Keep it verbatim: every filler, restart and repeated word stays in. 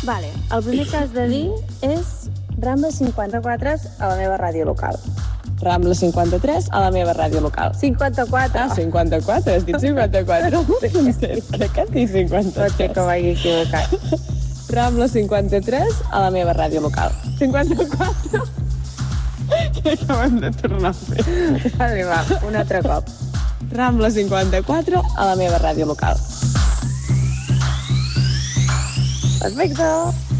Vale, el primer que has de dir és Rambla cinquanta-quatre a la meva ràdio local. Rambla cinquanta-tres a la meva ràdio local. cinquanta-quatre. Ah, cinquanta-quatre, has dit cinquanta-quatre. Crec que has dit cinquanta-tres. Pot ser que m'hagi equivocat. Rambla cinquanta-tres a la meva ràdio local. cinquanta-quatre. Crec que ho hem de tornar a fer. Vale, va, un altre cop. Rambla cinquanta-quatre a la meva ràdio local. Perfecte.